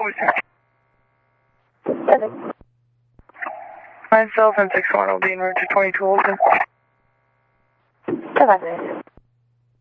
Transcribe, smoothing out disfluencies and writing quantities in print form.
Myself and 61 will be en route to 22 Olsen. 5.